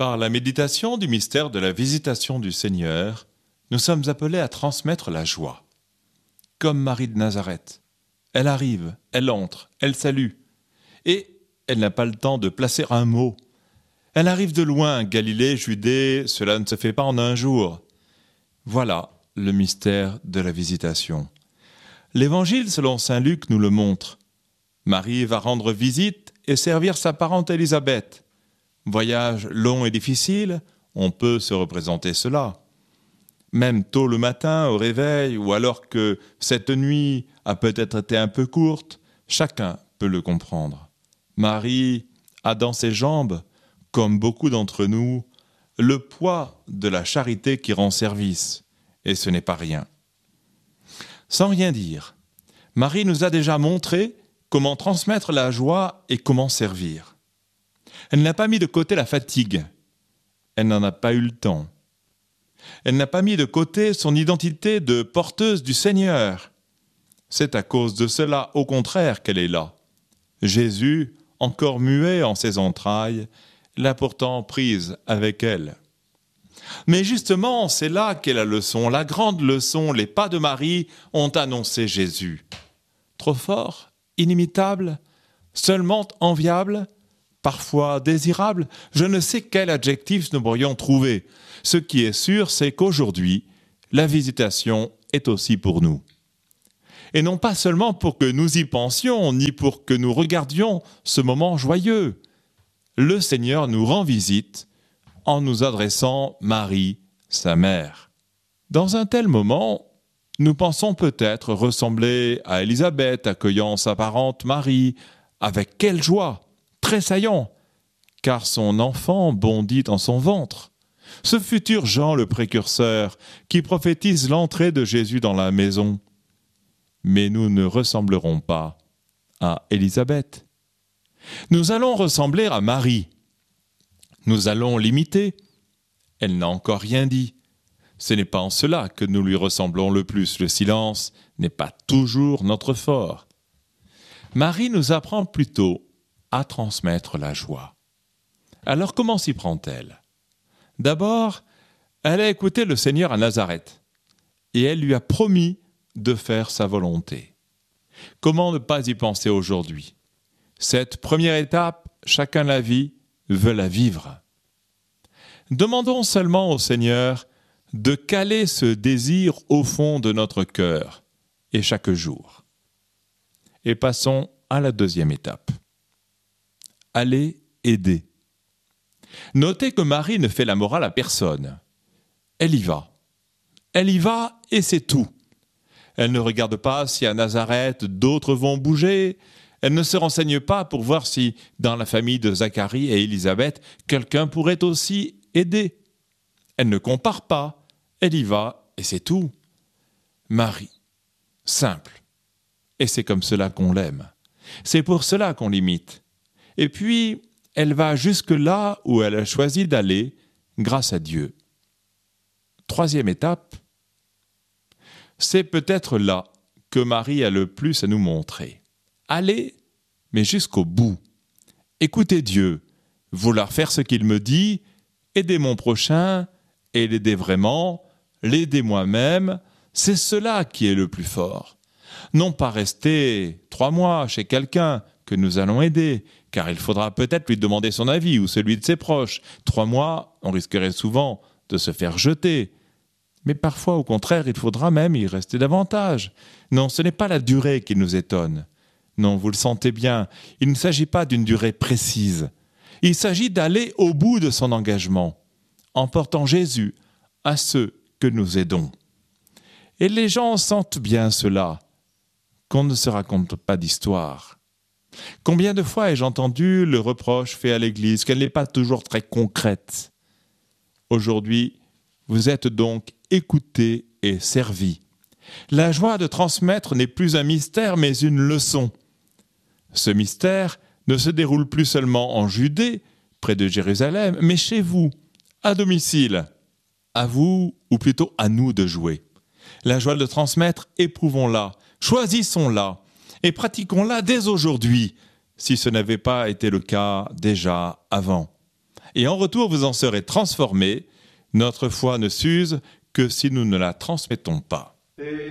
Par la méditation du mystère de la visitation du Seigneur, nous sommes appelés à transmettre la joie. Comme Marie de Nazareth, elle arrive, elle entre, elle salue, et elle n'a pas le temps de placer un mot. Elle arrive de loin, Galilée, Judée, cela ne se fait pas en un jour. Voilà le mystère de la visitation. L'Évangile selon saint Luc nous le montre. Marie va rendre visite et servir sa parente Élisabeth. Voyage long et difficile, on peut se représenter cela. Même tôt le matin, au réveil, ou alors que cette nuit a peut-être été un peu courte, chacun peut le comprendre. Marie a dans ses jambes, comme beaucoup d'entre nous, le poids de la charité qui rend service, et ce n'est pas rien. Sans rien dire, Marie nous a déjà montré comment transmettre la joie et comment servir. Elle n'a pas mis de côté la fatigue, elle n'en a pas eu le temps. Elle n'a pas mis de côté son identité de porteuse du Seigneur. C'est à cause de cela, au contraire, qu'elle est là. Jésus, encore muet en ses entrailles, l'a pourtant prise avec elle. Mais justement, c'est là qu'est la leçon, la grande leçon. Les pas de Marie ont annoncé Jésus. Trop fort, inimitable, seulement enviable, parfois désirable, je ne sais quel adjectif nous pourrions trouver. Ce qui est sûr, c'est qu'aujourd'hui, la visitation est aussi pour nous. Et non pas seulement pour que nous y pensions, ni pour que nous regardions ce moment joyeux. Le Seigneur nous rend visite en nous adressant Marie, sa mère. Dans un tel moment, nous pensons peut-être ressembler à Élisabeth accueillant sa parente Marie. Avec quelle joie, tressaillant, car son enfant bondit en son ventre. Ce futur Jean le précurseur qui prophétise l'entrée de Jésus dans la maison. Mais nous ne ressemblerons pas à Élisabeth. Nous allons ressembler à Marie. Nous allons l'imiter. Elle n'a encore rien dit. Ce n'est pas en cela que nous lui ressemblons le plus. Le silence n'est pas toujours notre fort. Marie nous apprend plutôt à transmettre la joie. Alors comment s'y prend-elle ? D'abord, elle a écouté le Seigneur à Nazareth et elle lui a promis de faire sa volonté. Comment ne pas y penser aujourd'hui ? Cette première étape, chacun la vit, veut la vivre. Demandons seulement au Seigneur de caler ce désir au fond de notre cœur et chaque jour. Et passons à la deuxième étape. Allez aider. Notez que Marie ne fait la morale à personne. Elle y va. Elle y va et c'est tout. Elle ne regarde pas si à Nazareth d'autres vont bouger. Elle ne se renseigne pas pour voir si dans la famille de Zacharie et Élisabeth, quelqu'un pourrait aussi aider. Elle ne compare pas. Elle y va et c'est tout. Marie, simple. Et c'est comme cela qu'on l'aime. C'est pour cela qu'on l'imite. Et puis, elle va jusque là où elle a choisi d'aller, grâce à Dieu. Troisième étape, c'est peut-être là que Marie a le plus à nous montrer. Aller, mais jusqu'au bout. Écoutez Dieu, vouloir faire ce qu'il me dit, aider mon prochain, et l'aider vraiment, l'aider moi-même, c'est cela qui est le plus fort. Non pas rester 3 mois chez quelqu'un que nous allons aider, car il faudra peut-être lui demander son avis ou celui de ses proches. 3 mois, on risquerait souvent de se faire jeter. Mais parfois, au contraire, il faudra même y rester davantage. Non, ce n'est pas la durée qui nous étonne. Non, vous le sentez bien, il ne s'agit pas d'une durée précise. Il s'agit d'aller au bout de son engagement, en portant Jésus à ceux que nous aidons. Et les gens sentent bien cela, qu'on ne se raconte pas d'histoire. Combien de fois ai-je entendu le reproche fait à l'Église qu'elle n'est pas toujours très concrète ? Aujourd'hui, vous êtes donc écoutés et servis. La joie de transmettre n'est plus un mystère, mais une leçon. Ce mystère ne se déroule plus seulement en Judée, près de Jérusalem, mais chez vous, à domicile. À vous, ou plutôt à nous de jouer. La joie de transmettre, éprouvons-la, choisissons-la, et pratiquons-la dès aujourd'hui, si ce n'avait pas été le cas déjà avant. et en retour vous en serez transformés. Notre foi ne s'use que si nous ne la transmettons pas.